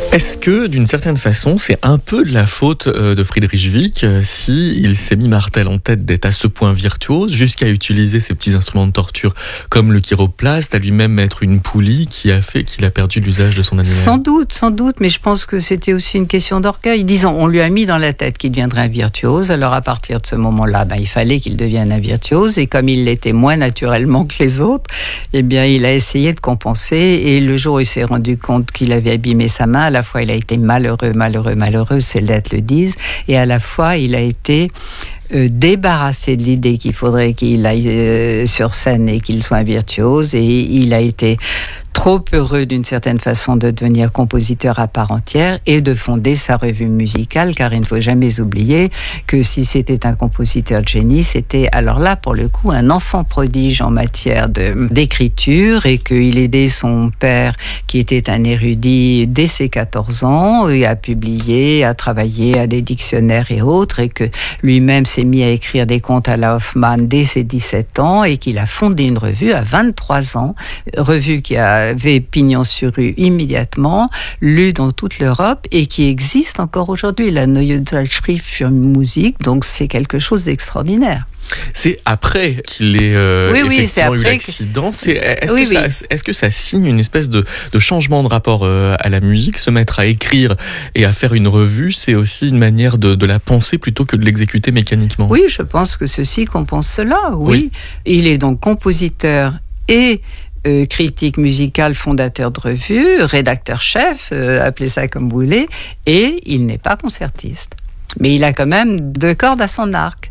Est-ce que, d'une certaine façon, c'est un peu de la faute de Friedrich Wieck si il s'est mis Martel en tête d'être à ce point virtuose, jusqu'à utiliser ces petits instruments de torture comme le chiroplaste, à lui-même mettre une poulie qui a fait qu'il a perdu l'usage de son annuaire? Sans doute, mais je pense que c'était aussi une question d'orgueil. Disons, on lui a mis dans la tête qu'il deviendrait un virtuose, alors à partir de ce moment-là, il fallait qu'il devienne un virtuose, et comme il l'était moins naturellement que les autres, eh bien, il a essayé de compenser, et le jour où il s'est rendu compte qu'il avait abîmé sa main, à la fois il a été malheureux, ses lettres le disent, et à la fois il a été débarrassé de l'idée qu'il faudrait qu'il aille sur scène et qu'il soit un virtuose, et il a été trop heureux d'une certaine façon de devenir compositeur à part entière et de fonder sa revue musicale, car il ne faut jamais oublier que si c'était un compositeur de génie, c'était alors là pour le coup un enfant prodige en matière d'écriture, et qu'il aidait son père qui était un érudit dès ses 14 ans et a publié, a travaillé à des dictionnaires et autres, et que lui-même s'est mis à écrire des contes à la Hoffmann dès ses 17 ans, et qu'il a fondé une revue à 23 ans, revue qui avait pignon sur rue immédiatement, lue dans toute l'Europe et qui existe encore aujourd'hui, la Neue Zeitschrift für Musik, donc c'est quelque chose d'extraordinaire. C'est après qu'il ait effectivement eu l'accident. Est-ce que ça signe une espèce de changement de rapport à la musique? Se mettre à écrire et à faire une revue, c'est aussi une manière de la penser plutôt que de l'exécuter mécaniquement? Oui, je pense que ceci compense cela, oui. Il est donc compositeur et critique musical, fondateur de revue, rédacteur-chef, appelez ça comme vous voulez, et il n'est pas concertiste. Mais il a quand même 2 cordes à son arc.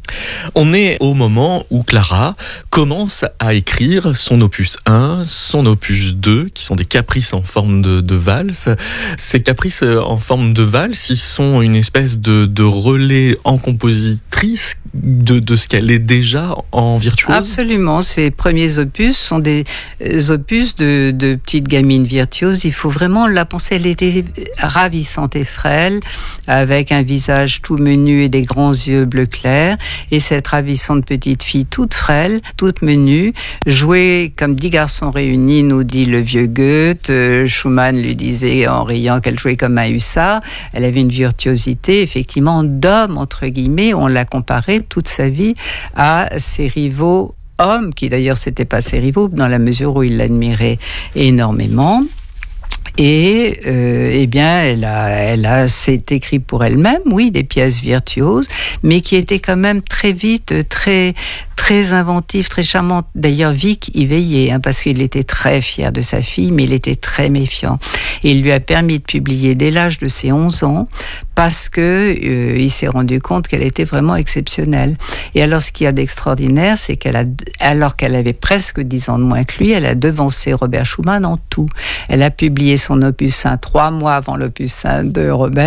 On est au moment où Clara commence à écrire son opus 1, son opus 2, qui sont des caprices en forme de valse. Ces caprices en forme de valse, ils sont une espèce de relais en compositrice de ce qu'elle est déjà en virtuose? Absolument. Ces premiers opus sont des opus de petites gamines virtuoses. Il faut vraiment la penser. Elle était ravissante et frêle, avec un visage tout menu et des grands yeux bleu clair. Et cette ravissante petite fille toute frêle, toute menue, jouait comme 10 garçons réunis, nous dit le vieux Goethe. Schumann lui disait en riant qu'elle jouait comme un hussard. Elle avait une virtuosité, effectivement, d'homme, entre guillemets. On l'a comparée toute sa vie à ses rivaux hommes, qui d'ailleurs c'était pas ses rivaux, dans la mesure où il l'admirait énormément. Et eh bien, s'est écrit pour elle-même, oui, des pièces virtuoses, mais qui étaient quand même très vite, très inventif, très charmante. D'ailleurs, Wieck y veillait, parce qu'il était très fier de sa fille, mais il était très méfiant. Et il lui a permis de publier dès l'âge de ses 11 ans, parce que il s'est rendu compte qu'elle était vraiment exceptionnelle. Et alors, ce qu'il y a d'extraordinaire, c'est alors qu'elle avait presque 10 ans de moins que lui, elle a devancé Robert Schumann en tout. Elle a publié son opus 1 3 mois avant l'opus 1 de Robert.